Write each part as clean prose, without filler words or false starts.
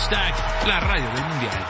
La radio del mundial.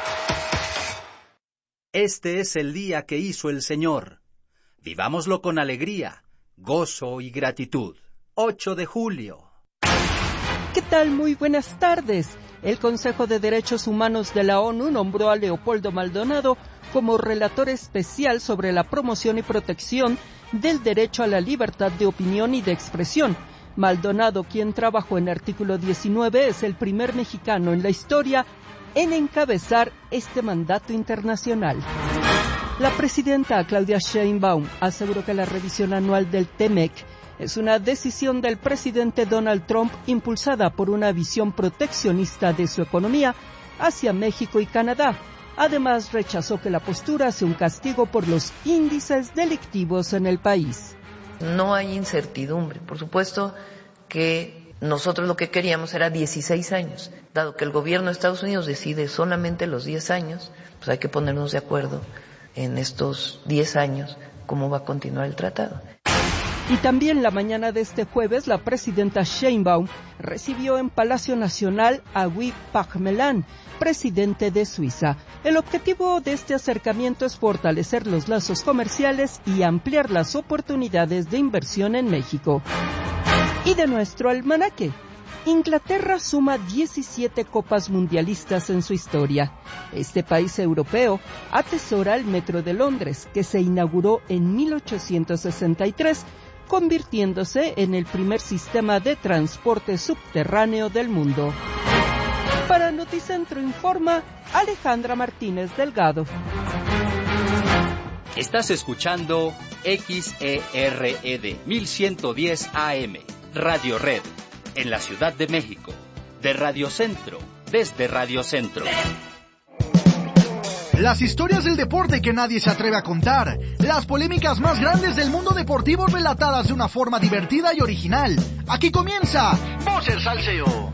Este es el día que hizo el Señor. Vivámoslo con alegría, gozo y gratitud. 8 de julio. ¿Qué tal? Muy buenas tardes. El Consejo de Derechos Humanos de la ONU nombró a Leopoldo Maldonado como relator especial sobre la promoción y protección del derecho a la libertad de opinión y de expresión. Maldonado, quien trabajó en Artículo 19, es el primer mexicano en la historia en encabezar este mandato internacional. La presidenta Claudia Sheinbaum aseguró que la revisión anual del TEMEC es una decisión del presidente Donald Trump impulsada por una visión proteccionista de su economía hacia México y Canadá. Además, rechazó que la postura sea un castigo por los índices delictivos en el país. No hay incertidumbre. Por supuesto que nosotros lo que queríamos era 16 años. Dado que el gobierno de Estados Unidos decide solamente los 10 años, pues hay que ponernos de acuerdo en estos 10 años cómo va a continuar el tratado. Y también la mañana de este jueves, la presidenta Sheinbaum recibió en Palacio Nacional a Guy Parmelin, presidente de Suiza. El objetivo de este acercamiento es fortalecer los lazos comerciales y ampliar las oportunidades de inversión en México. Y de nuestro almanaque, Inglaterra suma 17 copas mundialistas en su historia. Este país europeo atesora el Metro de Londres, que se inauguró en 1863, convirtiéndose en el primer sistema de transporte subterráneo del mundo. Para Noticentro informa Alejandra Martínez Delgado. Estás escuchando XERED 1110 AM, Radio Red, en la Ciudad de México, de Radio Centro, desde Radio Centro. Las historias del deporte que nadie se atreve a contar, las polémicas más grandes del mundo deportivo relatadas de una forma divertida y original. Aquí comienza Voces Salseo.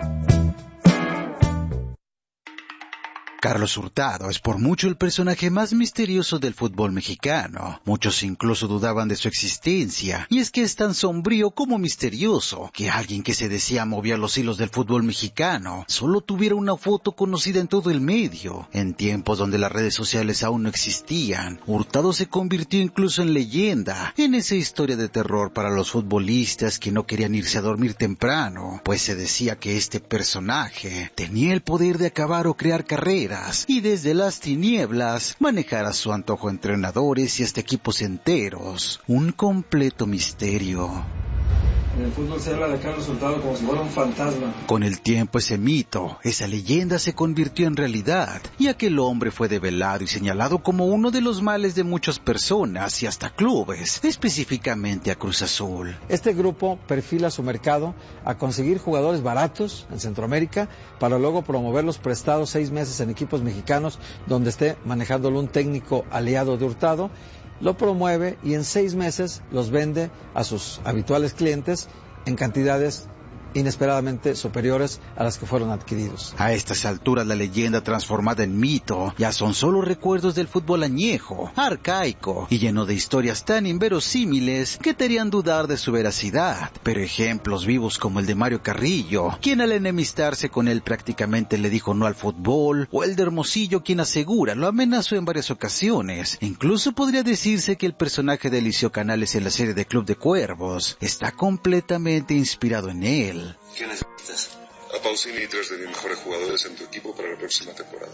Carlos Hurtado es por mucho el personaje más misterioso del fútbol mexicano. Muchos incluso dudaban de su existencia, y es que es tan sombrío como misterioso que alguien que se decía movía los hilos del fútbol mexicano solo tuviera una foto conocida en todo el medio. En tiempos donde las redes sociales aún no existían, Hurtado se convirtió incluso en leyenda, en esa historia de terror para los futbolistas que no querían irse a dormir temprano, pues se decía que este personaje tenía el poder de acabar o crear carreras y desde las tinieblas manejar a su antojo entrenadores y hasta equipos enteros. Un completo misterio. En el fútbol se habla de Carlos Hurtado como si fuera un fantasma. Con el tiempo ese mito, esa leyenda se convirtió en realidad, y aquel hombre fue develado y señalado como uno de los males de muchas personas y hasta clubes, específicamente a Cruz Azul. Este grupo perfila su mercado a conseguir jugadores baratos en Centroamérica para luego promoverlos prestados 6 meses en equipos mexicanos donde esté manejándolo un técnico aliado de Hurtado. Lo promueve y en 6 meses los vende a sus habituales clientes en cantidades inesperadamente superiores a las que fueron adquiridos. A estas alturas la leyenda transformada en mito ya son solo recuerdos del fútbol añejo, arcaico y lleno de historias tan inverosímiles que te harían dudar de su veracidad. Pero ejemplos vivos como el de Mario Carrillo, quien al enemistarse con él prácticamente le dijo no al fútbol, o el de Hermosillo, quien asegura lo amenazó en varias ocasiones. Incluso podría decirse que el personaje de Eliseo Canales en la serie de Club de Cuervos está completamente inspirado en él. ¿Qué necesitas? A Pausini y 3 de mis mejores jugadores en tu equipo para la próxima temporada.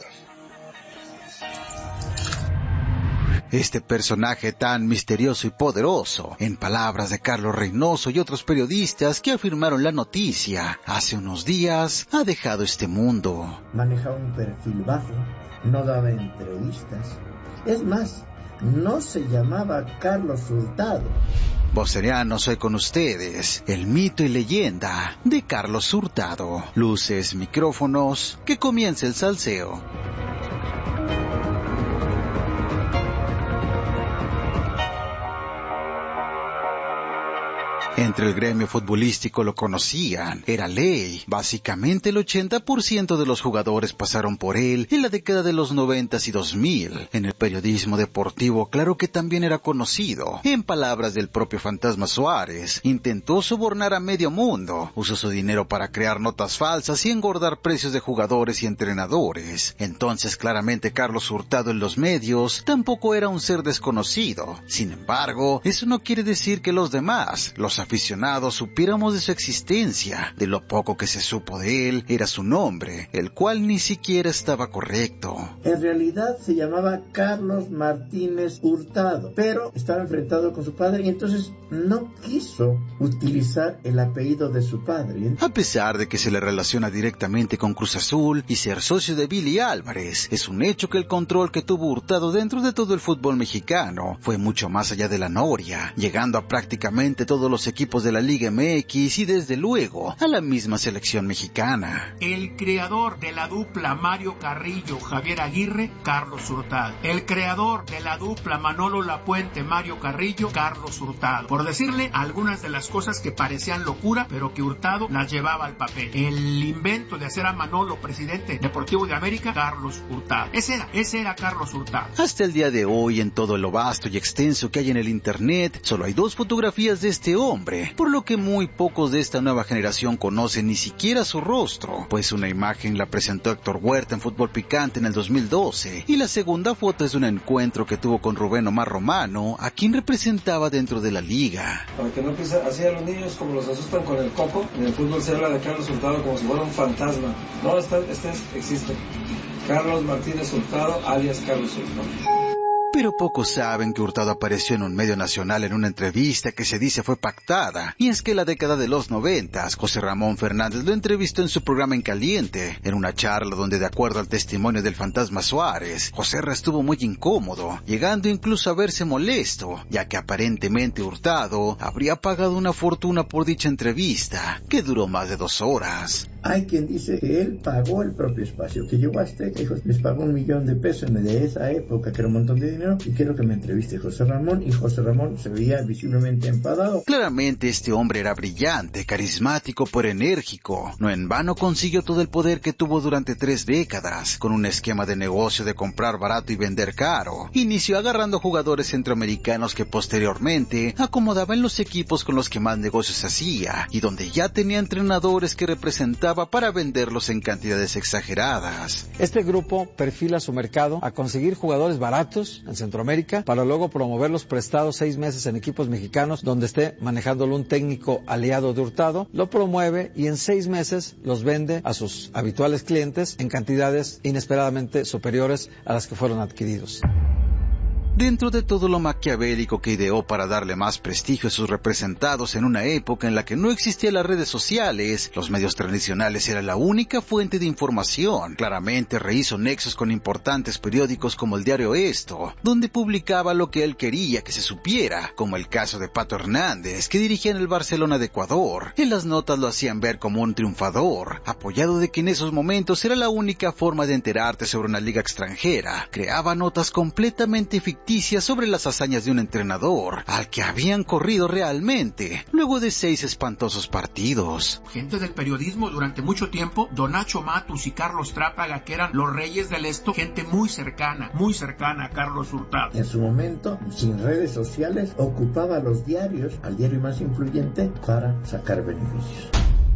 Este personaje tan misterioso y poderoso, en palabras de Carlos Reynoso y otros periodistas que afirmaron la noticia, hace unos días ha dejado este mundo. Manejaba un perfil bajo, no daba entrevistas. Es más, no se llamaba Carlos Hurtado. Voceriano, soy con ustedes, el mito y leyenda de Carlos Hurtado. Luces, micrófonos, que comience el salseo. En entre el gremio futbolístico lo conocían. Era ley. Básicamente el 80% de los jugadores pasaron por él en la década de los 90 y 2000. En el periodismo deportivo, claro que también era conocido. En palabras del propio Fantasma Suárez, intentó sobornar a medio mundo, usó su dinero para crear notas falsas y engordar precios de jugadores y entrenadores. Entonces, claramente Carlos Hurtado en los medios tampoco era un ser desconocido. Sin embargo, eso no quiere decir que los demás, los aficionados, supiéramos de su existencia. De lo poco que se supo de él era su nombre, el cual ni siquiera estaba correcto. En realidad se llamaba Carlos Martínez Hurtado, pero estaba enfrentado con su padre y entonces no quiso utilizar el apellido de su padre. A pesar de que se le relaciona directamente con Cruz Azul y ser socio de Billy Álvarez, es un hecho que el control que tuvo Hurtado dentro de todo el fútbol mexicano fue mucho más allá de la noria, llegando a prácticamente todos los equipos de la Liga MX y desde luego a la misma selección mexicana. El creador de la dupla Mario Carrillo, Javier Aguirre, Carlos Hurtado. El creador de la dupla Manolo Lapuente, Mario Carrillo, Carlos Hurtado. Por decirle algunas de las cosas que parecían locura, pero que Hurtado las llevaba al papel. El invento de hacer a Manolo presidente deportivo de América, Carlos Hurtado. Ese era Carlos Hurtado. Hasta el día de hoy, en todo lo vasto y extenso que hay en el internet, solo hay 2 fotografías de este hombre, por lo que muy pocos de esta nueva generación conocen ni siquiera su rostro, pues una imagen la presentó Héctor Huerta en Fútbol Picante en el 2012, y la segunda foto es de un encuentro que tuvo con Rubén Omar Romano, a quien representaba dentro de la liga. Para que no empiece así a los niños como los asustan con el coco, en el fútbol se habla de Carlos Hurtado como si fuera un fantasma. No, este existe. Carlos Martínez Hurtado, alias Carlos Hurtado. Pero pocos saben que Hurtado apareció en un medio nacional en una entrevista que se dice fue pactada, y es que en la década de los 90, José Ramón Fernández lo entrevistó en su programa En Caliente, en una charla donde, de acuerdo al testimonio del Fantasma Suárez, José Ra estuvo muy incómodo, llegando incluso a verse molesto, ya que aparentemente Hurtado habría pagado una fortuna por dicha entrevista, que duró más de 2 horas. Hay quien dice que él pagó el propio espacio, que llegó a Azteca y les pagó $1 millón de esa época, que era un montón de dinero, y quiero que me entreviste José Ramón, y José Ramón se veía visiblemente enfadado. Claramente este hombre era brillante, carismático, pero enérgico. No en vano consiguió todo el poder que tuvo durante 3 décadas, con un esquema de negocio de comprar barato y vender caro. Inició agarrando jugadores centroamericanos que posteriormente acomodaba en los equipos con los que más negocios hacía, y donde ya tenía entrenadores que representaban para venderlos en cantidades exageradas. Este grupo perfila su mercado a conseguir jugadores baratos en Centroamérica para luego promoverlos prestados 6 meses en equipos mexicanos donde esté manejándolo un técnico aliado de Hurtado, lo promueve y en 6 meses los vende a sus habituales clientes en cantidades inesperadamente superiores a las que fueron adquiridos. Dentro de todo lo maquiavélico que ideó para darle más prestigio a sus representados en una época en la que no existían las redes sociales, los medios tradicionales eran la única fuente de información. Claramente rehizo nexos con importantes periódicos como el Diario Esto, donde publicaba lo que él quería que se supiera, como el caso de Pato Hernández, que dirigía en el Barcelona de Ecuador. En las notas lo hacían ver como un triunfador, apoyado de que en esos momentos era la única forma de enterarte sobre una liga extranjera. Creaba notas completamente ficticias sobre las hazañas de un entrenador al que habían corrido realmente luego de 6 espantosos partidos. Gente del periodismo durante mucho tiempo, Don Nacho Matus y Carlos Trápaga, que eran los reyes del esto, gente muy cercana a Carlos Hurtado. En su momento, sin redes sociales, ocupaba los diarios, al diario más influyente, para sacar beneficios.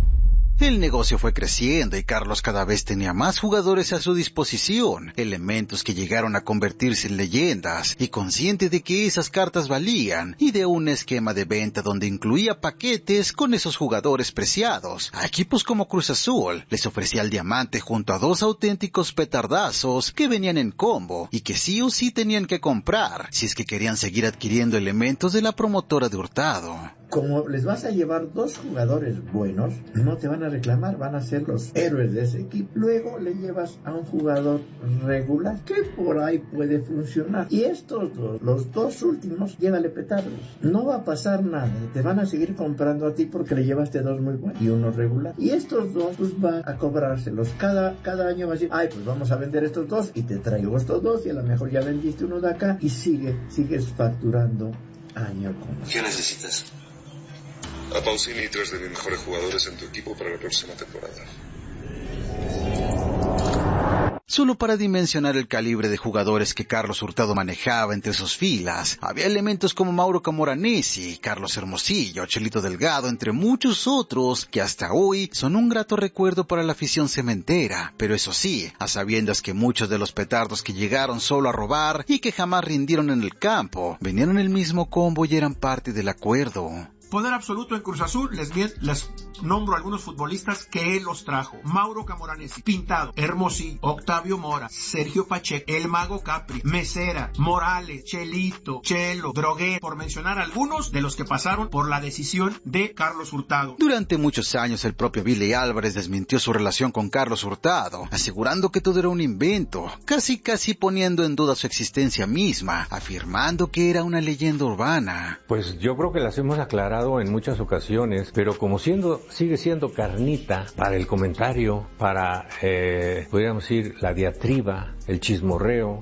El negocio fue creciendo y Carlos cada vez tenía más jugadores a su disposición, elementos que llegaron a convertirse en leyendas, y consciente de que esas cartas valían, ideó un esquema de venta donde incluía paquetes con esos jugadores preciados. A equipos como Cruz Azul les ofrecía el diamante junto a 2 auténticos petardazos que venían en combo y que sí o sí tenían que comprar si es que querían seguir adquiriendo elementos de la promotora de Hurtado. Como les vas a llevar 2 jugadores buenos, no te van a reclamar, van a ser los héroes de ese equipo. Luego le llevas a un jugador regular que por ahí puede funcionar. Y estos dos, los 2 últimos, llévale petardos. No va a pasar nada, te van a seguir comprando a ti porque le llevaste 2 muy buenos y uno regular. Y estos 2 pues van a cobrárselos. Cada año va a decir, ay, pues vamos a vender estos 2 y te traigo estos 2 y a lo mejor ya vendiste uno de acá y sigues facturando año con año. ¿Qué necesitas? a Pausini y 3 de mis mejores jugadores en tu equipo para la próxima temporada. Solo para dimensionar el calibre de jugadores que Carlos Hurtado manejaba entre sus filas, había elementos como Mauro Camoranesi, Carlos Hermosillo, Chelito Delgado, entre muchos otros que hasta hoy son un grato recuerdo para la afición cementera, pero eso sí, a sabiendas que muchos de los petardos que llegaron solo a robar y que jamás rindieron en el campo, venían en el mismo combo y eran parte del acuerdo. Poder absoluto en Cruz Azul, les nombro algunos futbolistas que él los trajo. Mauro Camoranesi, Pintado, Hermosillo, Octavio Mora, Sergio Pacheco, El Mago Capri, Mesera, Morales, Chelito, Chelo, Drogué, por mencionar algunos de los que pasaron por la decisión de Carlos Hurtado. Durante muchos años el propio Billy Álvarez desmintió su relación con Carlos Hurtado, asegurando que todo era un invento, casi poniendo en duda su existencia misma, afirmando que era una leyenda urbana. Pues yo creo que las hemos aclarado en muchas ocasiones, pero como sigue siendo carnita para el comentario, para, podríamos decir, la diatriba, el chismorreo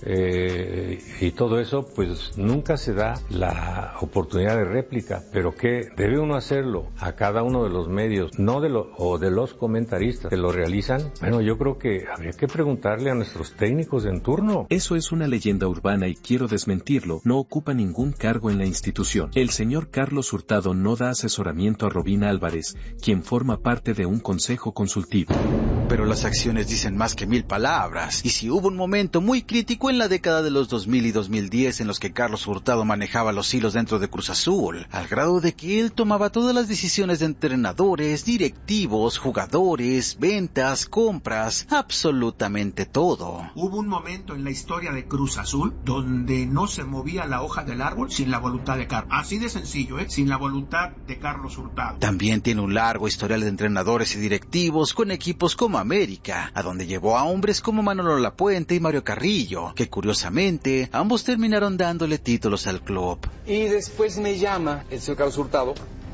y todo eso, pues nunca se da la oportunidad de réplica, pero que debe uno hacerlo a cada uno de los medios, no de los comentaristas que lo realizan. Bueno, yo creo que habría que preguntarle a nuestros técnicos en turno. Eso es una leyenda urbana y quiero desmentirlo, no ocupa ningún cargo en la institución. El señor Carlos Hurtado no da asesoramiento a Robina Álvarez, quien forma parte de un consejo consultivo. Pero las acciones dicen más que 1000 palabras, y si hubo un momento muy crítico en la década de los 2000 y 2010 en los que Carlos Hurtado manejaba los hilos dentro de Cruz Azul, al grado de que él tomaba todas las decisiones de entrenadores, directivos, jugadores, ventas, compras, absolutamente todo. Hubo un momento en la historia de Cruz Azul donde no se movía la hoja del árbol sin la voluntad de Carlos. Así de sencillo, sin la voluntad de Carlos Hurtado. También tiene un largo historial de entrenadores y directivos con equipos como América, a donde llevó a hombres como Manolo Lapuente y Mario Carrillo, que curiosamente ambos terminaron dándole títulos al club. Y después me llama el señor Carlos Hurtado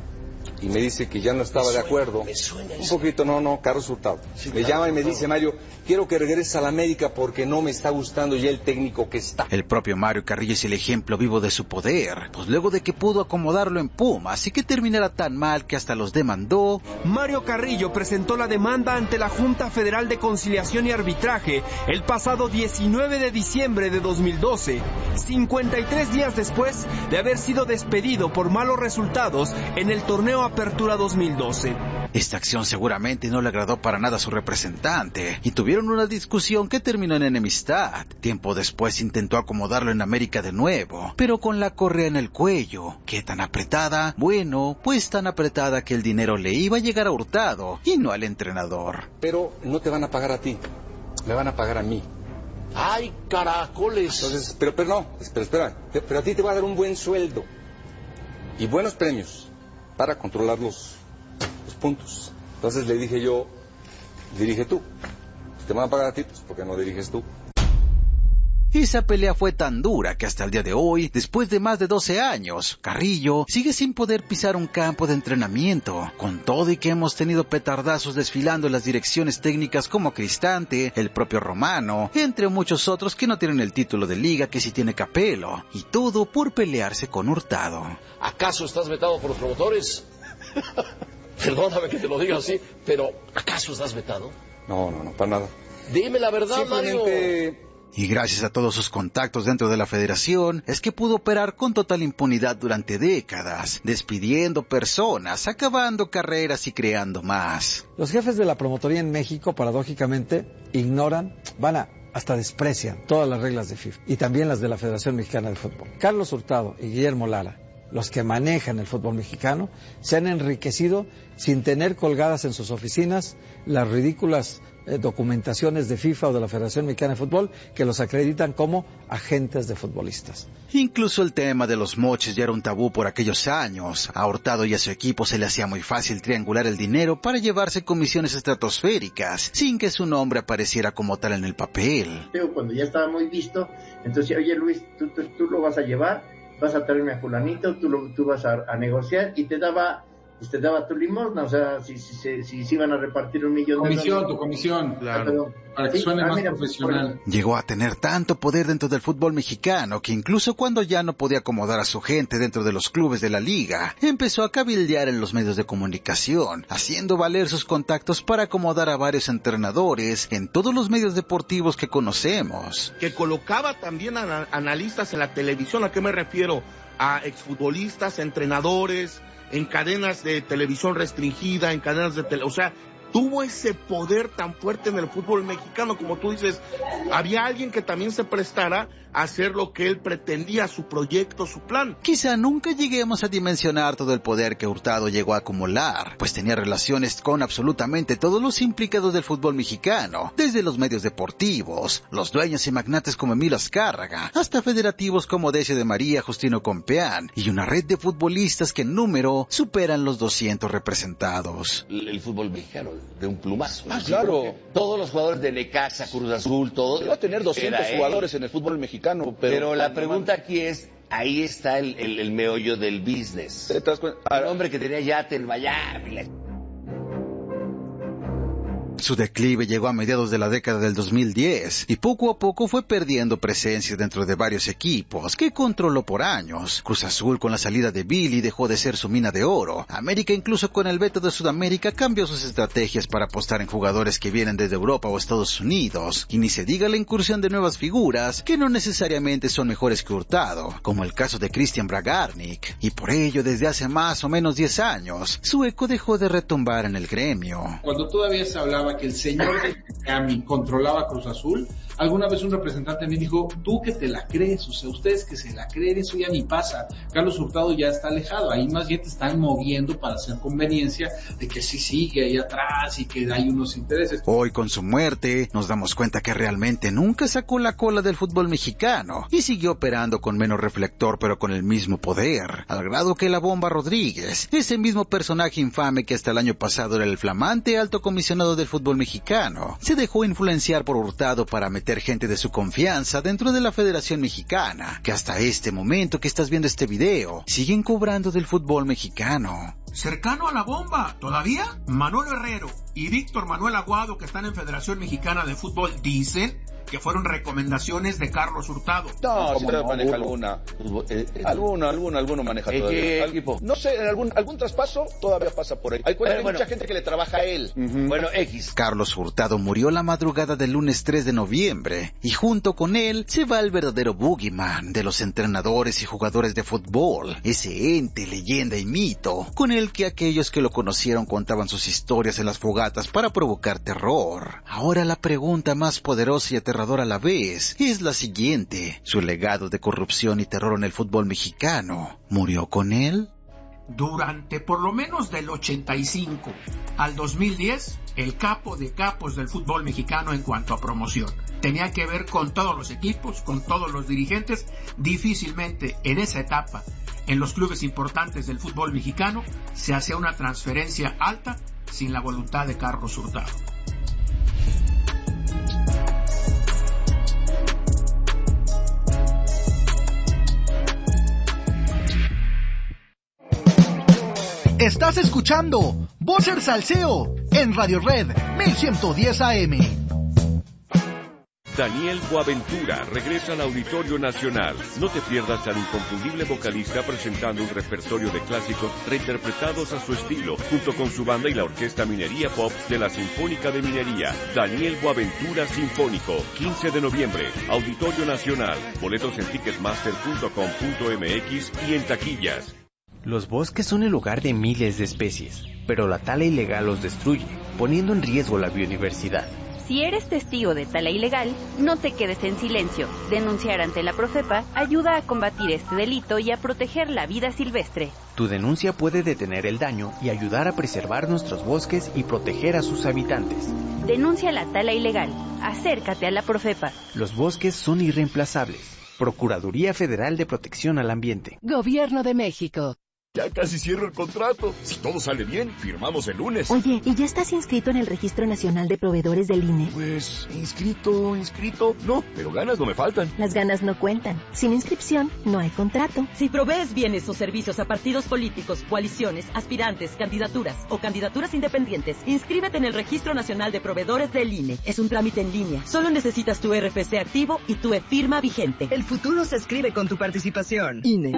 y me dice que ya no estaba de acuerdo. Un poquito, Carlos Hurtado. Me llama y me dice: Mario, quiero que regreses a la América porque no me está gustando ya el técnico que está. El propio Mario Carrillo es el ejemplo vivo de su poder, pues luego de que pudo acomodarlo en Pumas y que terminara tan mal que hasta los demandó, Mario Carrillo presentó la demanda ante la Junta Federal de Conciliación y Arbitraje el pasado 19 de diciembre de 2012, 53 días después de haber sido despedido por malos resultados en el torneo Apertura 2012. Esta acción seguramente no le agradó para nada a su representante y tuvieron una discusión que terminó en enemistad. Tiempo después intentó acomodarlo en América de nuevo, pero con la correa en el cuello. ¿Qué tan apretada? Bueno, pues tan apretada que el dinero le iba a llegar a Hurtado y no al entrenador. Pero no te van a pagar a ti, me van a pagar a mí. ¡Ay, caracoles! Entonces, pero no, espera, pero a ti te va a dar un buen sueldo y buenos premios para controlar los puntos. Entonces le dije yo: dirige tú. Si te van a pagar a ti, pues ¿por qué no diriges tú? Esa pelea fue tan dura que hasta el día de hoy, después de más de 12 años, Carrillo sigue sin poder pisar un campo de entrenamiento, con todo y que hemos tenido petardazos desfilando en las direcciones técnicas como Cristante, el propio Romano, entre muchos otros que no tienen el título de liga que sí tiene Capello, y todo por pelearse con Hurtado. ¿Acaso estás vetado por los promotores? Perdóname que te lo diga así, pero ¿acaso estás vetado? No, para nada. Dime la verdad, simplemente... Mario. Y gracias a todos sus contactos dentro de la federación, es que pudo operar con total impunidad durante décadas, despidiendo personas, acabando carreras y creando más. Los jefes de la promotoría en México, paradójicamente, ignoran, hasta desprecian todas las reglas de FIFA y también las de la Federación Mexicana de Fútbol. Carlos Hurtado y Guillermo Lara, los que manejan el fútbol mexicano, se han enriquecido sin tener colgadas en sus oficinas las ridículas documentaciones de FIFA o de la Federación Mexicana de Fútbol que los acreditan como agentes de futbolistas. Incluso el tema de los moches ya era un tabú por aquellos años. A Hurtado y a su equipo se le hacía muy fácil triangular el dinero para llevarse comisiones estratosféricas, sin que su nombre apareciera como tal en el papel. Cuando ya estaba muy visto, entonces: oye Luis, tú lo vas a llevar, vas a traerme a fulanito, tú vas a negociar, y te daba pues te daba tu limosna, o sea, si iban a repartir $1 millón de dólares. Tu comisión, claro. Para que suene más profesional. Llegó a tener tanto poder dentro del fútbol mexicano que incluso cuando ya no podía acomodar a su gente dentro de los clubes de la liga, empezó a cabildear en los medios de comunicación, haciendo valer sus contactos para acomodar a varios entrenadores en todos los medios deportivos que conocemos. Que colocaba también a analistas en la televisión. ¿A qué me refiero? A exfutbolistas, entrenadores, en cadenas de televisión restringida, en cadenas de o sea, tuvo ese poder tan fuerte en el fútbol mexicano, como tú dices. Había alguien que también se prestara a hacer lo que él pretendía, su proyecto, su plan. Quizá nunca lleguemos a dimensionar todo el poder que Hurtado llegó a acumular, pues tenía relaciones con absolutamente todos los implicados del fútbol mexicano, desde los medios deportivos, los dueños y magnates como Emilio Azcárraga, hasta federativos como Decio de María, Justino Compeán, y una red de futbolistas que en número superan los 200 representados. El fútbol mexicano, de un plumazo. Claro. Todos los jugadores de Necaxa, Cruz Azul, todos. Va a tener 200 jugadores en el fútbol mexicano. Pero la pregunta aquí es, ahí está el meollo del business. Un hombre que tenía yate en Miami. Su declive llegó a mediados de la década del 2010 y poco a poco fue perdiendo presencia dentro de varios equipos que controló por años. Cruz Azul con la salida de Billy dejó de ser su mina de oro. América incluso con el veto de Sudamérica cambió sus estrategias para apostar en jugadores que vienen desde Europa o Estados Unidos. Y ni se diga la incursión de nuevas figuras que no necesariamente son mejores que Hurtado, como el caso de Christian Bragarnik. Y por ello desde hace más o menos 10 años su eco dejó de retumbar en el gremio. Cuando todavía se hablaba que el señor de Miami controlaba Cruz Azul, alguna vez un representante me dijo, tú que te la crees, o sea, ustedes que se la creen, eso ya ni pasa. Carlos Hurtado ya está alejado, ahí más bien te están moviendo para hacer conveniencia de que sí sigue ahí atrás y que hay unos intereses. Hoy con su muerte nos damos cuenta que realmente nunca sacó la cola del fútbol mexicano y siguió operando con menos reflector pero con el mismo poder, al grado que la Bomba Rodríguez, ese mismo personaje infame que hasta el año pasado era el flamante alto comisionado del fútbol mexicano, se dejó influenciar por Hurtado para meter gente de su confianza dentro de la Federación Mexicana, que hasta este momento que estás viendo este video, siguen cobrando del fútbol mexicano. Cercano a la Bomba, ¿todavía? Manolo Herrero y Víctor Manuel Aguado, que están en Federación Mexicana de Fútbol, dicen que fueron recomendaciones de Carlos Hurtado. No, si maneja alguna. Alguno maneja todavía. ¿Qué equipo? No sé, en algún traspaso todavía pasa por ahí. Hay mucha gente que le trabaja a él. Bueno, X. Carlos Hurtado murió la madrugada del lunes 3 de noviembre y junto con él se va el verdadero boogeyman de los entrenadores y jugadores de fútbol, ese ente, leyenda y mito con el que aquellos que lo conocieron contaban sus historias en las fogatas para provocar terror. Ahora la pregunta más poderosa y aterradora a la vez es la siguiente: ¿su legado de corrupción y terror en el fútbol mexicano murió con él? Durante por lo menos del 85 al 2010, el capo de capos del fútbol mexicano en cuanto a promoción. Tenía que ver con todos los equipos, con todos los dirigentes. Difícilmente en esa etapa, en los clubes importantes del fútbol mexicano, se hacía una transferencia alta sin la voluntad de Carlos Hurtado. Estás escuchando Voces Salseo en Radio Red 1110 AM. Daniel Boaventura regresa al Auditorio Nacional. No te pierdas al inconfundible vocalista presentando un repertorio de clásicos reinterpretados a su estilo, junto con su banda y la Orquesta Minería Pop de la Sinfónica de Minería. Daniel Boaventura Sinfónico, 15 de noviembre, Auditorio Nacional. Boletos en ticketmaster.com.mx y en taquillas. Los bosques son el hogar de miles de especies, pero la tala ilegal los destruye, poniendo en riesgo la biodiversidad. Si eres testigo de tala ilegal, no te quedes en silencio. Denunciar ante la Profepa ayuda a combatir este delito y a proteger la vida silvestre. Tu denuncia puede detener el daño y ayudar a preservar nuestros bosques y proteger a sus habitantes. Denuncia la tala ilegal. Acércate a la Profepa. Los bosques son irreemplazables. Procuraduría Federal de Protección al Ambiente. Gobierno de México. Ya casi cierro el contrato. Si todo sale bien, firmamos el lunes. Oye, ¿y ya estás inscrito en el Registro Nacional de Proveedores del INE? Pues, inscrito. No, pero ganas no me faltan. Las ganas no cuentan. Sin inscripción, no hay contrato. Si provees bienes o servicios a partidos políticos, coaliciones, aspirantes, candidaturas o candidaturas independientes, inscríbete en el Registro Nacional de Proveedores del INE. Es un trámite en línea. Solo necesitas tu RFC activo y tu e-firma vigente. El futuro se escribe con tu participación. INE.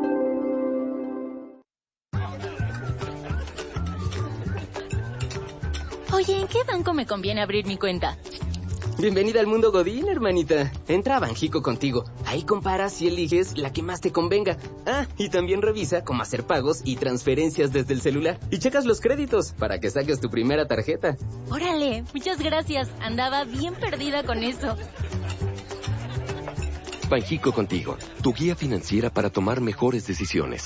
Oye, ¿en qué banco me conviene abrir mi cuenta? Bienvenida al mundo Godín, hermanita. Entra a Banjico Contigo. Ahí comparas y eliges la que más te convenga. Ah, y también revisa cómo hacer pagos y transferencias desde el celular. Y checas los créditos para que saques tu primera tarjeta. Órale, muchas gracias. Andaba bien perdida con eso. Banjico Contigo, tu guía financiera para tomar mejores decisiones.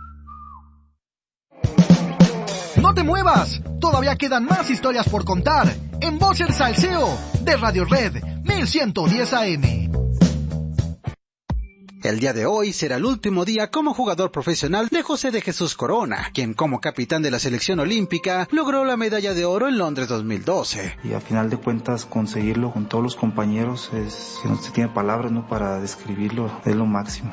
¡No te muevas! Todavía quedan más historias por contar en Voz el Salseo de Radio Red 1110 AM. El día de hoy será el último día como jugador profesional de José de Jesús Corona, quien como capitán de la selección olímpica logró la medalla de oro en Londres 2012. Y a final de cuentas conseguirlo con todos los compañeros es que no se tiene palabras, ¿no?, para describirlo, es lo máximo.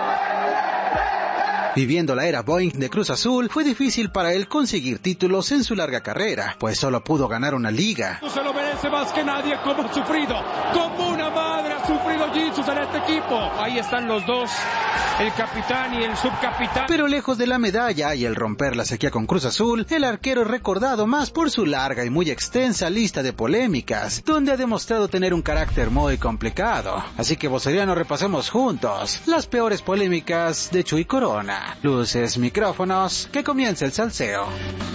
Viviendo la era Boeing de Cruz Azul, fue difícil para él conseguir títulos en su larga carrera, pues solo pudo ganar una liga. Se lo merece más que nadie, como ha sufrido, como una madre ha sufrido Jesus en este equipo. Ahí están los dos, el capitán y el subcapitán. Pero lejos de la medalla y el romper la sequía con Cruz Azul, el arquero es recordado más por su larga y muy extensa lista de polémicas, donde ha demostrado tener un carácter muy complicado. Así que voceríanos, repasemos juntos las peores polémicas de Chuy Corona. Luces, micrófonos, que comience el salseo.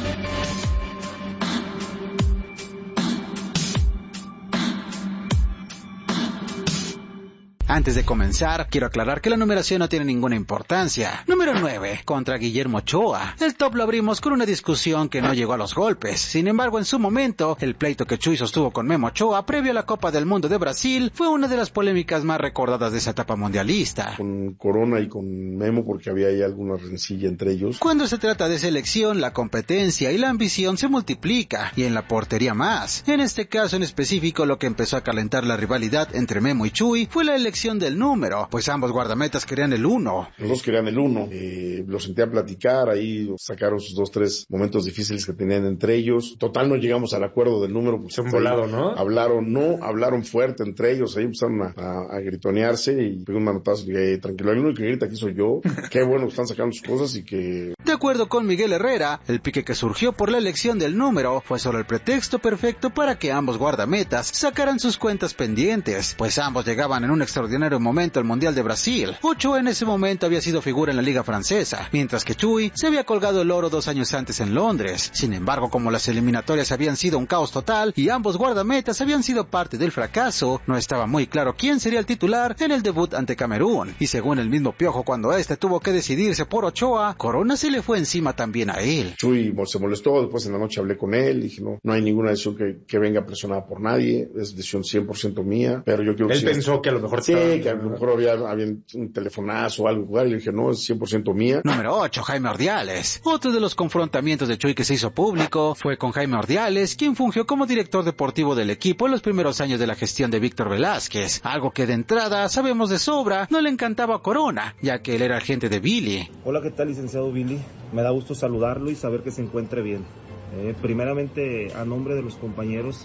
Antes de comenzar, quiero aclarar que la numeración no tiene ninguna importancia. Número 9, contra Guillermo Ochoa. El top lo abrimos con una discusión que no llegó a los golpes. Sin embargo, en su momento, el pleito que Chuy sostuvo con Memo Ochoa previo a la Copa del Mundo de Brasil fue una de las polémicas más recordadas de esa etapa mundialista. Con Corona y con Memo, porque había ahí alguna rencilla entre ellos. Cuando se trata de selección, la competencia y la ambición se multiplica, y en la portería más. En este caso en específico, lo que empezó a calentar la rivalidad entre Memo y Chuy fue la elección del número, pues ambos guardametas querían el 1. Los dos querían el 1. Los senté a platicar, ahí sacaron sus 2-3 momentos difíciles que tenían entre ellos. Total, no llegamos al acuerdo del número. Pues, un volado, ¿no? Hablaron fuerte entre ellos, ahí empezaron a gritonearse y pegó un manotazo y dije, tranquilo, el único que grita aquí soy yo. Qué bueno que están sacando sus cosas y que... De acuerdo con Miguel Herrera, el pique que surgió por la elección del número fue solo el pretexto perfecto para que ambos guardametas sacaran sus cuentas pendientes, pues ambos llegaban en un extraordinario momento al Mundial de Brasil. Ochoa en ese momento había sido figura en la Liga Francesa, mientras que Chuy se había colgado el oro 2 años antes en Londres. Sin embargo, como las eliminatorias habían sido un caos total y ambos guardametas habían sido parte del fracaso, no estaba muy claro quién sería el titular en el debut ante Camerún. Y según el mismo Piojo, cuando este tuvo que decidirse por Ochoa, Corona se le fue encima también a él. Chuy se molestó, después en la noche hablé con él, dije no hay ninguna decisión que venga presionada por nadie, es decisión 100% mía, pero yo creo que... Él pensó que a lo mejor... Sí, que a lo mejor había un telefonazo o algo, y le dije, no, es 100% mía. Número 8, Jaime Ordiales. Otro de los confrontamientos de Chuy que se hizo público fue con Jaime Ordiales, quien fungió como director deportivo del equipo en los primeros años de la gestión de Víctor Velázquez, algo que de entrada, sabemos de sobra, no le encantaba a Corona, ya que él era agente de Billy. Hola, ¿qué tal, licenciado Billy? Me da gusto saludarlo y saber que se encuentre bien. Primeramente, a nombre de los compañeros,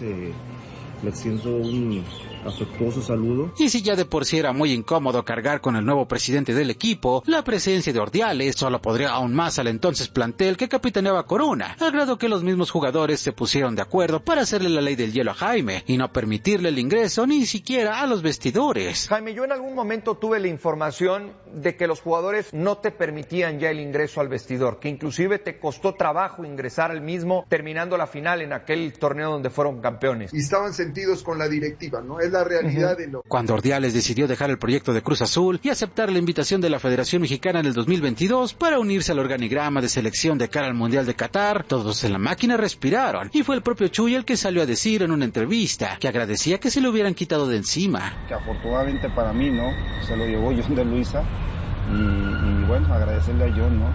le extiendo un afectuoso saludo. Y si ya de por sí era muy incómodo cargar con el nuevo presidente del equipo, la presencia de Ordiales solo podría aún más al entonces plantel que capitaneaba Corona, al grado que los mismos jugadores se pusieron de acuerdo para hacerle la ley del hielo a Jaime y no permitirle el ingreso ni siquiera a los vestidores. Jaime, yo en algún momento tuve la información de que los jugadores no te permitían ya el ingreso al vestidor, que inclusive te costó trabajo ingresar al mismo terminando la final en aquel torneo donde fueron campeones. Y estaban sentidos con la directiva, ¿no? Es la realidad de lo... Cuando Ordiales decidió dejar el proyecto de Cruz Azul y aceptar la invitación de la Federación Mexicana en el 2022 para unirse al organigrama de selección de cara al Mundial de Qatar, todos en la máquina respiraron, y fue el propio Chuy el que salió a decir en una entrevista que agradecía que se lo hubieran quitado de encima. Que afortunadamente para mí, ¿no? Se lo llevó John de Luisa y bueno, agradecerle a John, ¿no?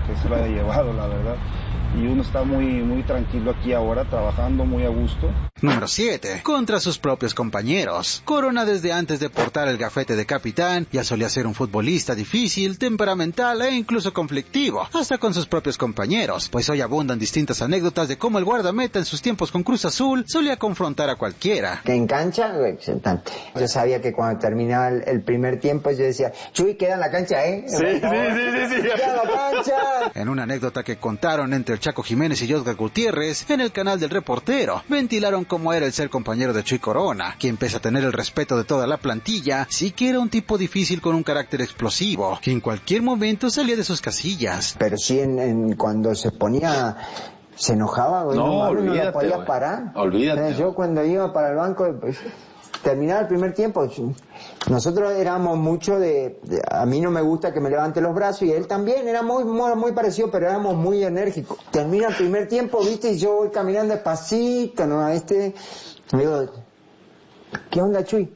que se lo haya llevado, la verdad. Y uno está muy tranquilo aquí ahora, trabajando muy a gusto. Número 7. Contra sus propios compañeros. Corona, desde antes de portar el gafete de capitán, ya solía ser un futbolista difícil, temperamental e incluso conflictivo, hasta con sus propios compañeros, pues hoy abundan distintas anécdotas de cómo el guardameta en sus tiempos con Cruz Azul solía confrontar a cualquiera. Que en cancha, excelente. Yo sabía que cuando terminaba el primer tiempo yo decía, Chuy, queda en la cancha, ¿eh? Sí. Queda en la cancha. En una anécdota que contaron entre el Chaco Jiménez y Josgar Gutiérrez, en el canal del Reportero, ventilaron cómo era el ser compañero de Chuy Corona, quien pese a tener el respeto de toda la plantilla, sí que era un tipo difícil con un carácter explosivo, que en cualquier momento salía de sus casillas. Pero sí, cuando se ponía... Se enojaba, güey. No le podía parar. Olvídate. Yo cuando iba para el banco, pues, terminaba el primer tiempo. Nosotros éramos mucho a mí no me gusta que me levante los brazos y él también era muy parecido, pero éramos muy enérgicos. Termina el primer tiempo, viste, y yo voy caminando despacito, ¿no? Me digo, ¿qué onda, Chuy?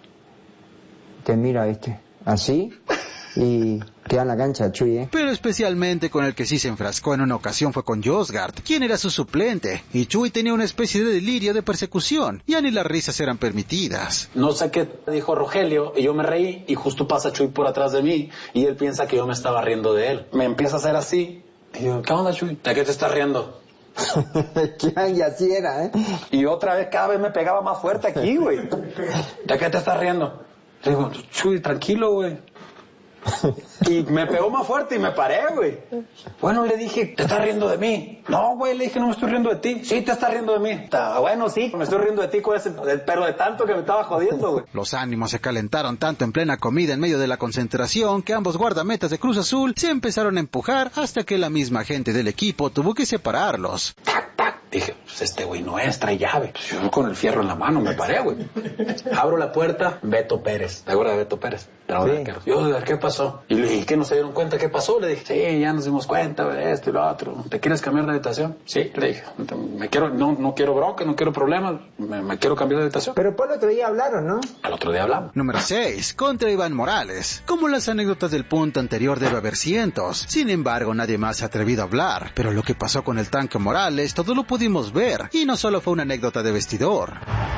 Te mira, así, y queda en la cancha, Chuy, ¿eh? Pero especialmente con el que sí se enfrascó en una ocasión fue con Josgard, quien era su suplente, y Chuy tenía una especie de delirio de persecución, ya ni las risas eran permitidas. No sé qué dijo Rogelio, y yo me reí, y justo pasa Chuy por atrás de mí, y él piensa que yo me estaba riendo de él. Me empieza a hacer así, y yo, ¿qué onda, Chuy? ¿De qué te estás riendo? Y así era, ¿eh? Y otra vez, cada vez me pegaba más fuerte aquí, güey. ¿De qué te estás riendo? Le digo, Chuy, tranquilo, güey. Y me pegó más fuerte y me paré, güey. Bueno, le dije, ¿te estás riendo de mí? No, güey, le dije, no me estoy riendo de ti. Sí, te estás riendo de mí. Bueno, sí, me estoy riendo de ti, pero de tanto que me estaba jodiendo, güey. Los ánimos se calentaron tanto en plena comida en medio de la concentración que ambos guardametas de Cruz Azul se empezaron a empujar hasta que la misma gente del equipo tuvo que separarlos. Dije, pues este güey no es, trae llave. Pues yo con el fierro en la mano me paré, güey. Abro la puerta, Beto Pérez. ¿Te acuerdas de Beto Pérez? Sí. Yo, ¿qué pasó? Y le dije, ¿qué no se dieron cuenta? ¿Qué pasó? Le dije, sí, ya nos dimos cuenta de esto y lo otro. ¿Te quieres cambiar de habitación? Sí, le dije, no quiero bronca, no quiero problemas, me quiero cambiar de habitación. Pero por el otro día hablaron, ¿no? Al otro día hablamos. Número 6, contra Iván Morales. Como las anécdotas del punto anterior debe haber cientos. Sin embargo, nadie más se ha atrevido a hablar. Pero lo que pasó con el Tanque Morales, todo lo pudimos ver. Y no solo fue una anécdota de vestidor.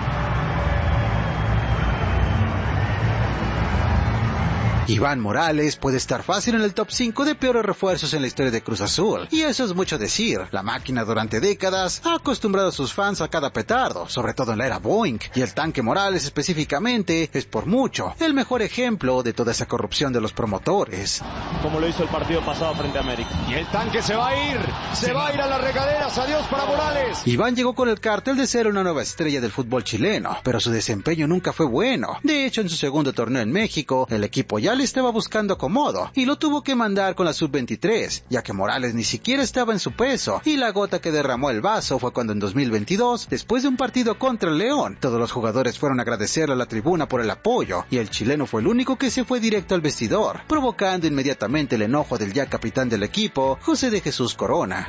Iván Morales puede estar fácil en el top 5 de peores refuerzos en la historia de Cruz Azul, y eso es mucho decir. La máquina durante décadas ha acostumbrado a sus fans a cada petardo, sobre todo en la era Boeing, y el Tanque Morales específicamente es por mucho el mejor ejemplo de toda esa corrupción de los promotores. Como lo hizo el partido pasado frente a América. Y el Tanque se va a ir a las regaderas, adiós para Morales. Iván llegó con el cartel de ser una nueva estrella del fútbol chileno, pero su desempeño nunca fue bueno. De hecho, en su segundo torneo en México, el equipo ya le estaba buscando acomodo y lo tuvo que mandar con la sub-23, ya que Morales ni siquiera estaba en su peso, y la gota que derramó el vaso fue cuando en 2022, después de un partido contra el León, todos los jugadores fueron a agradecerle a la tribuna por el apoyo, y el chileno fue el único que se fue directo al vestidor, provocando inmediatamente el enojo del ya capitán del equipo, José de Jesús Corona.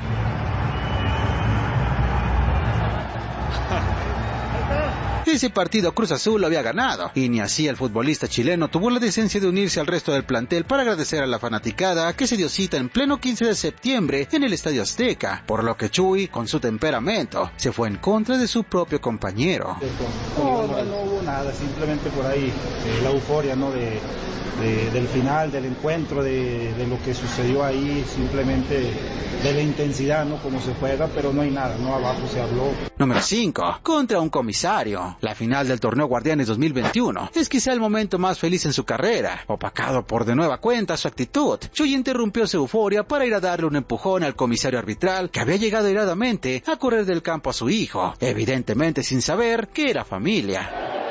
Ese partido Cruz Azul lo había ganado, y ni así el futbolista chileno tuvo la decencia de unirse al resto del plantel para agradecer a la fanaticada que se dio cita en pleno 15 de septiembre en el Estadio Azteca, por lo que Chuy, con su temperamento, se fue en contra de su propio compañero. No hubo nada, simplemente por ahí la euforia, ¿no? Del final, del encuentro, de lo que sucedió ahí, simplemente de la intensidad, ¿no? Como se juega, pero no hay nada, ¿no? Abajo se habló. Número 5. Contra un comisario. La final del torneo Guardianes 2021 es quizá el momento más feliz en su carrera. Opacado por de nueva cuenta su actitud, Chuy interrumpió su euforia para ir a darle un empujón al comisario arbitral que había llegado iradamente a correr del campo a su hijo, evidentemente sin saber que era familia.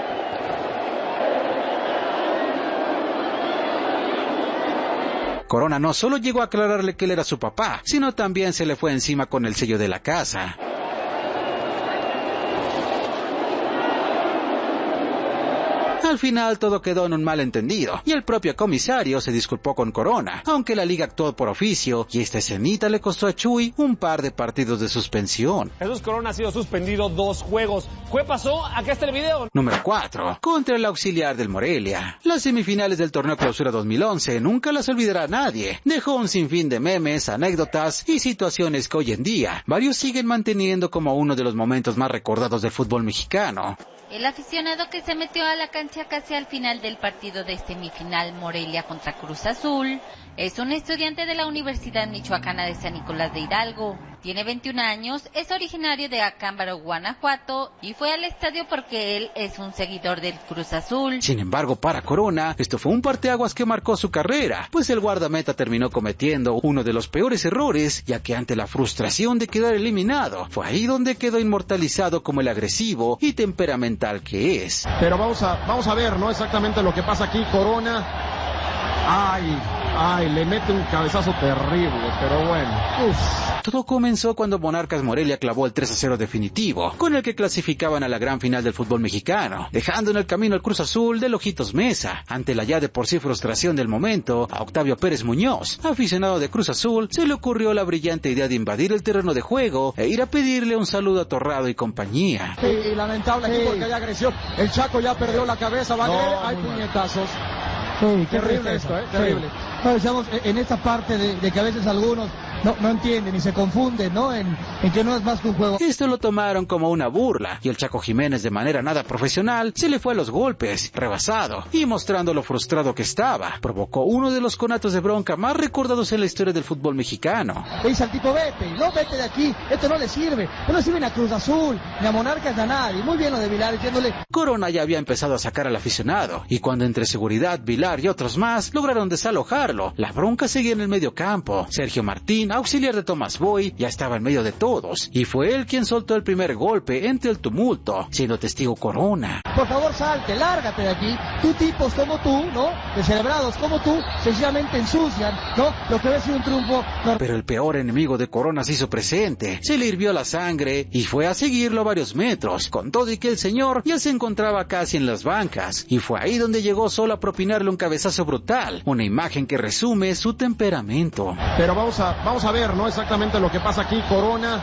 Corona no solo llegó a aclararle que él era su papá, sino también se le fue encima con el sello de la casa. Al final todo quedó en un malentendido y el propio comisario se disculpó con Corona, aunque la liga actuó por oficio y esta escenita le costó a Chuy un par de partidos de suspensión. Jesús Corona ha sido suspendido 2 juegos. ¿Qué pasó? Aquí está el video. Número 4. Contra el auxiliar del Morelia. Las semifinales del torneo Clausura 2011 nunca las olvidará nadie. Dejó un sinfín de memes, anécdotas y situaciones que hoy en día varios siguen manteniendo como uno de los momentos más recordados del fútbol mexicano. El aficionado que se metió a la cancha casi al final del partido de semifinal Morelia contra Cruz Azul es un estudiante de la Universidad Michoacana de San Nicolás de Hidalgo. Tiene 21 años, es originario de Acámbaro, Guanajuato, y fue al estadio porque él es un seguidor del Cruz Azul. Sin embargo, para Corona, esto fue un parteaguas que marcó su carrera, pues el guardameta terminó cometiendo uno de los peores errores, ya que ante la frustración de quedar eliminado, fue ahí donde quedó inmortalizado como el agresivo y temperamental que es. Pero vamos a ver, ¿no? Exactamente lo que pasa aquí. Corona. Ay, le mete un cabezazo terrible, pero bueno. Todo comenzó cuando Monarcas Morelia clavó el 3-0 definitivo, con el que clasificaban a la gran final del fútbol mexicano, dejando en el camino al Cruz Azul del Ojitos Mesa. Ante la ya de por sí frustración del momento, a Octavio Pérez Muñoz, aficionado de Cruz Azul, se le ocurrió la brillante idea de invadir el terreno de juego e ir a pedirle un saludo a Torrado y compañía. Sí, lamentable aquí porque hay agresión. El Chaco ya perdió la cabeza, hay puñetazos. Sí, terrible esto, terrible. No, decíamos, en esta parte de que a veces algunos no entienden y se confunden, ¿no? En que no es más que un juego. Esto lo tomaron como una burla y el Chaco Jiménez, de manera nada profesional, se le fue a los golpes, rebasado y mostrando lo frustrado que estaba. Provocó uno de los conatos de bronca más recordados en la historia del fútbol mexicano. Le dice al tipo, vete de aquí, esto no le sirve. No le sirve ni a Cruz Azul, ni a Monarcas, ni a nadie. Muy bien lo de Vilar, diciéndole. Corona ya había empezado a sacar al aficionado y cuando entre seguridad, Vilar y otros más lograron desalojarlo, la bronca seguía en el medio campo. Sergio Martín, auxiliar de Tomás Boy, ya estaba en medio de todos y fue él quien soltó el primer golpe entre el tumulto, siendo testigo Corona. Por favor, salte, lárgate de aquí. Tú tipos como tú, ¿no? Descerebrados como tú, sencillamente ensucian, ¿no? Lo que debe ser un triunfo. No. Pero el peor enemigo de Corona se hizo presente, se le hirvió la sangre y fue a seguirlo a varios metros, con todo y que el señor ya se encontraba casi en las bancas, y fue ahí donde llegó solo a propinarle un cabezazo brutal, una imagen que resume su temperamento. Pero vamos a ver, ¿no? Exactamente lo que pasa aquí. Corona.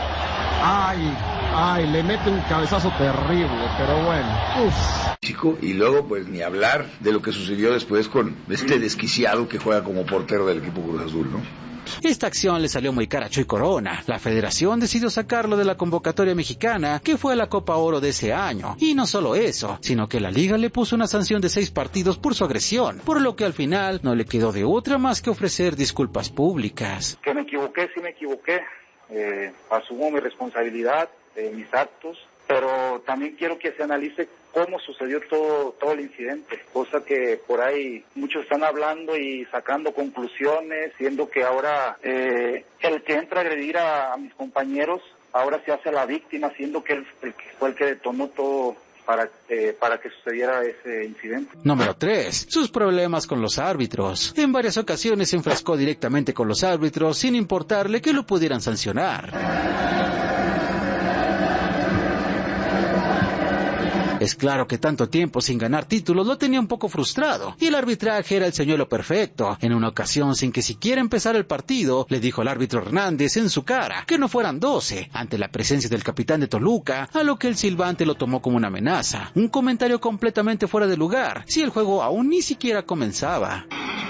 Ay, le mete un cabezazo terrible, pero bueno. Y luego, pues, ni hablar de lo que sucedió después con este desquiciado que juega como portero del equipo Cruz Azul, ¿no? Esta acción le salió muy cara a Chuy Corona. La federación decidió sacarlo de la convocatoria mexicana que fue a la Copa Oro de ese año. Y no solo eso, sino que la liga le puso una sanción de 6 partidos por su agresión, por lo que al final no le quedó de otra más que ofrecer disculpas públicas. Que me equivoqué, sí me equivoqué. Asumo mi responsabilidad, mis actos, pero también quiero que se analice cómo sucedió todo el incidente, cosa que por ahí muchos están hablando y sacando conclusiones, siendo que ahora el que entra a agredir a mis compañeros ahora se hace la víctima, siendo que él fue el que detonó todo para que sucediera ese incidente. Número 3. Sus problemas con los árbitros. En varias ocasiones se enfrascó directamente con los árbitros sin importarle que lo pudieran sancionar. Es claro que tanto tiempo sin ganar títulos lo tenía un poco frustrado, y el arbitraje era el señuelo perfecto. En una ocasión, sin que siquiera empezara el partido, le dijo al árbitro Hernández en su cara que no fueran 12, ante la presencia del capitán de Toluca, a lo que el silbante lo tomó como una amenaza. Un comentario completamente fuera de lugar, si el juego aún ni siquiera comenzaba.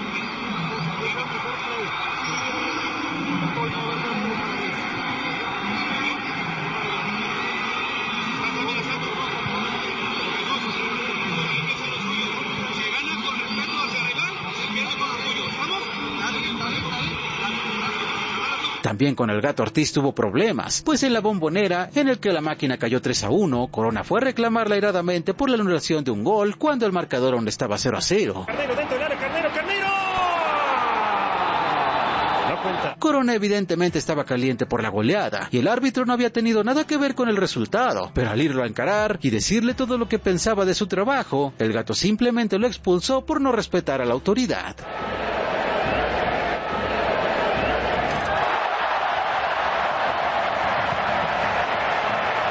También con el Gato Ortiz tuvo problemas, pues en la Bombonera, en el que la máquina cayó 3-1, Corona fue a reclamarla airadamente por la anulación de un gol cuando el marcador aún estaba 0-0. Carnero dentro del área, Carnero. No cuenta. Corona evidentemente estaba caliente por la goleada y el árbitro no había tenido nada que ver con el resultado, pero al irlo a encarar y decirle todo lo que pensaba de su trabajo, el Gato simplemente lo expulsó por no respetar a la autoridad. Número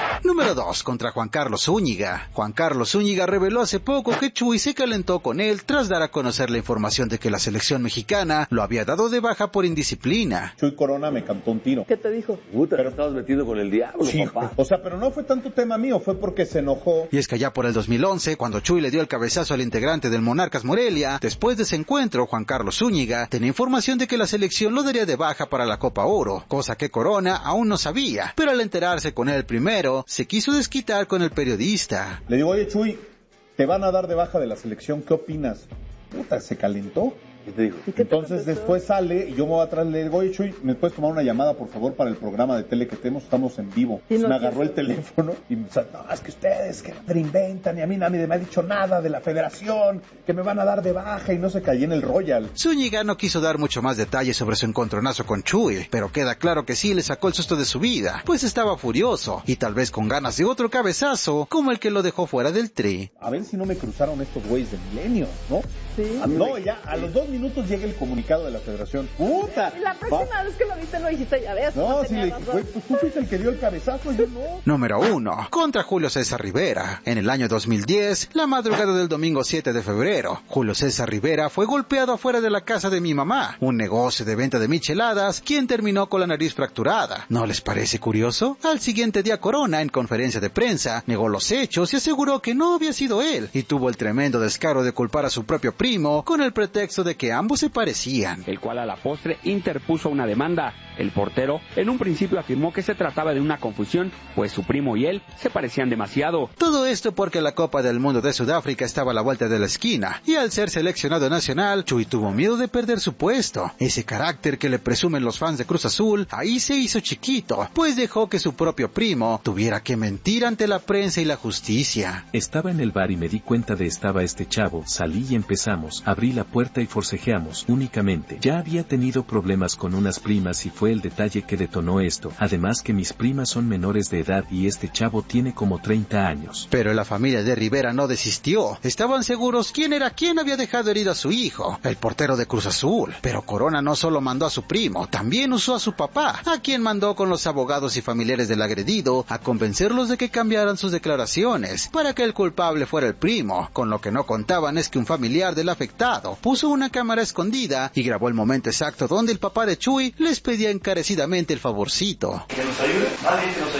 Número 2, contra Juan Carlos Zúñiga. Juan Carlos Zúñiga reveló hace poco que Chuy se calentó con él tras dar a conocer la información de que la selección mexicana lo había dado de baja por indisciplina. Chuy Corona me cantó un tiro. ¿Qué te dijo? Puta, pero estabas metido con el diablo, sí, papá. O sea, pero no fue tanto tema mío, fue porque se enojó. Y es que allá por el 2011, cuando Chuy le dio el cabezazo al integrante del Monarcas Morelia, después de ese encuentro, Juan Carlos Zúñiga tenía información de que la selección lo daría de baja para la Copa Oro, cosa que Corona aún no sabía, pero al enterarse con él primero, se quiso desquitar con el periodista. Le digo, oye Chuy, te van a dar de baja de la selección, ¿qué opinas? Puta, se calentó. ¿Qué te dijo? Entonces después sale y yo me voy atrás, le digo, oye Chuy, ¿me puedes tomar una llamada por favor para el programa de tele que tenemos? Estamos en vivo. Me agarró el teléfono y me dice, no, es que ustedes que me inventan y a mí nadie me ha dicho nada de la federación, que me van a dar de baja y no se cayó en el Royal. Zúñiga no quiso dar mucho más detalles sobre su encontronazo con Chuy, pero queda claro que sí le sacó el susto de su vida, pues estaba furioso y tal vez con ganas de otro cabezazo como el que lo dejó fuera del Tri. A ver si no me cruzaron estos güeyes de Milenio, ¿no? Sí. No, ya a los 2 minutos llega el comunicado de la federación. ¡Puta! La próxima vez que lo viste no dijiste, ya ves. No, sí le dije, pues tú fuiste el que dio el cabezazo, yo no. Número 1. Contra Julio César Rivera. En el año 2010, la madrugada del domingo 7 de febrero, Julio César Rivera fue golpeado afuera de la casa de mi mamá, un negocio de venta de micheladas, quien terminó con la nariz fracturada. ¿No les parece curioso? Al siguiente día Corona, en conferencia de prensa, negó los hechos y aseguró que no había sido él, y tuvo el tremendo descaro de culpar a su propio primo con el pretexto de que ambos se parecían. El cual a la postre interpuso una demanda. El portero en un principio afirmó que se trataba de una confusión, pues su primo y él se parecían demasiado. Todo esto porque la Copa del Mundo de Sudáfrica estaba a la vuelta de la esquina, y al ser seleccionado nacional, Chuy tuvo miedo de perder su puesto. Ese carácter que le presumen los fans de Cruz Azul, ahí se hizo chiquito, pues dejó que su propio primo tuviera que mentir ante la prensa y la justicia. Estaba en el bar y me di cuenta de estaba este chavo, salí y empezamos, abrí la puerta y forcejeamos, únicamente. Ya había tenido problemas con unas primas y fue el detalle que detonó esto, además que mis primas son menores de edad y este chavo tiene como 30 años. Pero la familia de Rivera no desistió, estaban seguros quién era quien había dejado herido a su hijo, el portero de Cruz Azul. Pero Corona no solo mandó a su primo, también usó a su papá, a quien mandó con los abogados y familiares del agredido a convencerlos de que cambiaran sus declaraciones, para que el culpable fuera el primo. Con lo que no contaban es que un familiar del afectado puso una cámara escondida y grabó el momento exacto donde el papá de Chuy les pedía encarecidamente el favorcito. Que nos ayude, nadie que nos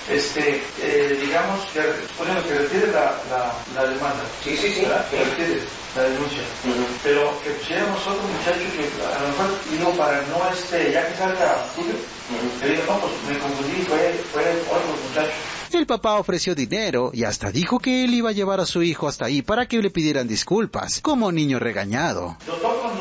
ayude, digamos que retire la demanda. Sí. ¿Verdad? Que retire la denuncia. Pero que pusiéramos otro muchacho que a lo mejor digo para no ya que salga Julio, que diga, no, pues me confundí, fue otro muchacho. El papá ofreció dinero y hasta dijo que él iba a llevar a su hijo hasta ahí para que le pidieran disculpas, como niño regañado. Yo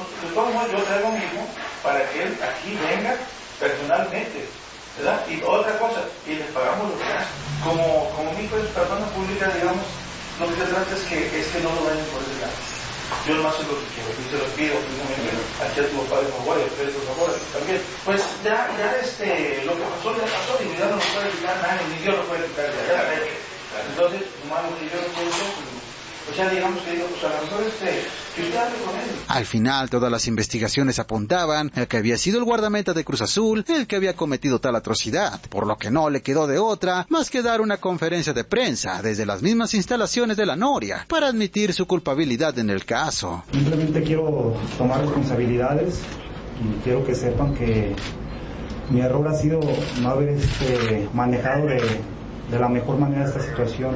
traigo a mi hijo para que él aquí venga personalmente, ¿verdad? Y otra cosa, y les pagamos los gastos. Como mi hijo es persona pública, digamos, lo que se trata es que no lo vayan por ese lado. Yo nomás es lo que quiero, y se los pido, aquí a tu papá de favor, y a ustedes por favor, también. Pues ya lo que pasó, y ya no lo puede quitar nadie, ni Dios lo puede quitar ya. Entonces, nomás lo que yo no puedo, pues ya digamos que digo, pues a lo mejor que usted hable con él. Al final, todas las investigaciones apuntaban a que había sido el guardameta de Cruz Azul el que había cometido tal atrocidad, por lo que no le quedó de otra más que dar una conferencia de prensa desde las mismas instalaciones de la Noria para admitir su culpabilidad en el caso. Simplemente quiero tomar responsabilidades y quiero que sepan que mi error ha sido no haber manejado de la mejor manera esta situación.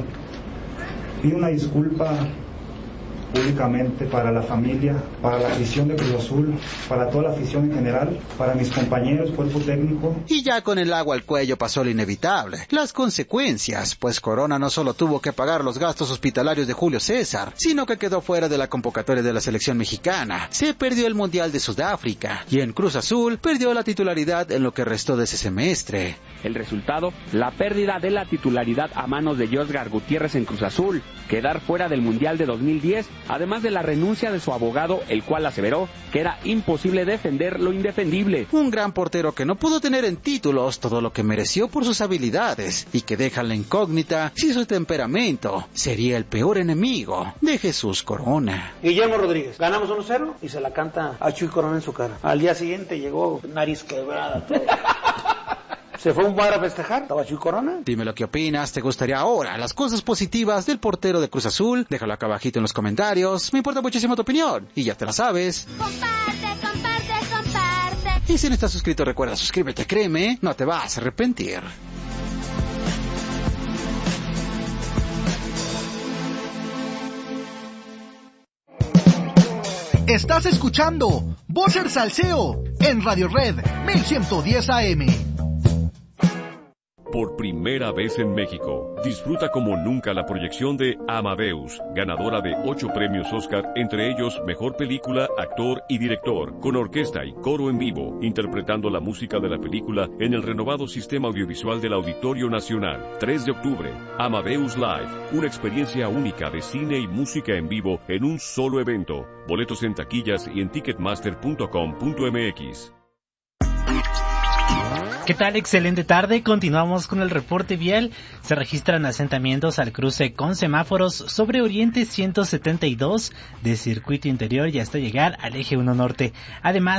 Pido una disculpa públicamente para la familia, para la afición de Cruz Azul, para toda la afición en general, para mis compañeros, cuerpo técnico. Y ya con el agua al cuello pasó lo inevitable, las consecuencias, pues Corona no solo tuvo que pagar los gastos hospitalarios de Julio César, sino que quedó fuera de la convocatoria de la selección mexicana, se perdió el Mundial de Sudáfrica, y en Cruz Azul perdió la titularidad en lo que restó de ese semestre. El resultado, la pérdida de la titularidad a manos de Josgar Gutiérrez en Cruz Azul, quedar fuera del Mundial de 2010, además de la renuncia de su abogado, el cual aseveró que era imposible defender lo indefendible. Un gran portero que no pudo tener en títulos todo lo que mereció por sus habilidades, y que deja la incógnita si su temperamento sería el peor enemigo de Jesús Corona. Guillermo Rodríguez, ganamos 1-0 y se la canta a Chuy Corona en su cara. Al día siguiente llegó nariz quebrada, todo. ¿Se fue a un bar a festejar? ¿Estaba Chuy Corona? Dime lo que opinas, ¿te gustaría ahora las cosas positivas del portero de Cruz Azul? Déjalo acá abajito en los comentarios, me importa muchísimo tu opinión, y ya te la sabes. Comparte, comparte, comparte. Y si no estás suscrito, recuerda suscríbete, créeme, no te vas a arrepentir. Estás escuchando Voces Salseo en Radio Red 1110 AM. Por primera vez en México, disfruta como nunca la proyección de Amadeus, ganadora de 8 premios Oscar, entre ellos Mejor Película, Actor y Director, con orquesta y coro en vivo, interpretando la música de la película en el renovado sistema audiovisual del Auditorio Nacional. 3 de octubre, Amadeus Live, una experiencia única de cine y música en vivo en un solo evento. Boletos en taquillas y en ticketmaster.com.mx. ¿Qué tal? Excelente tarde. Continuamos con el reporte vial. Se registran asentamientos al cruce con semáforos sobre Oriente 172 de Circuito Interior y hasta llegar al Eje 1 Norte. Además,